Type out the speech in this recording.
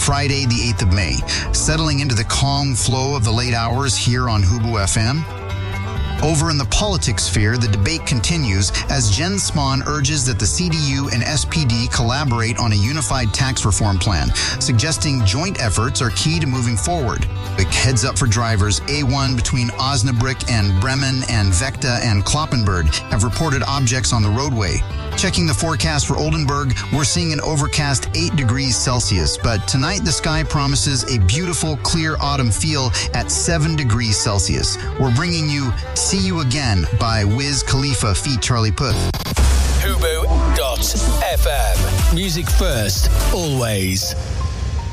Friday, the 8th of May. Settling into the calm flow of the late hours here on Hubu FM. Over in the politics sphere, the debate continues as Jen Smaan urges that the CDU and SPD collaborate on a unified tax reform plan, suggesting joint efforts are key to moving forward. The heads up for drivers, A1 between Osnabrück and Bremen and Vecta and Kloppenburg have reported objects on the roadway. Checking the forecast for Oldenburg, we're seeing an overcast 8 degrees Celsius, but tonight the sky promises a beautiful, clear autumn feel at 7 degrees Celsius. We're bringing you See You Again by Wiz Khalifa feat. Charlie Puth. Hubu.fm. Music first, always.